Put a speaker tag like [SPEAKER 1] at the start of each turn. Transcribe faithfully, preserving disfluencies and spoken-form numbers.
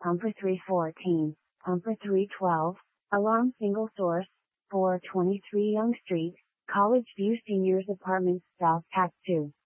[SPEAKER 1] Pumper three fourteen, Pumper three twelve, Alarm Single Source, four twenty-three Young Street, College View Seniors Apartments South Act two.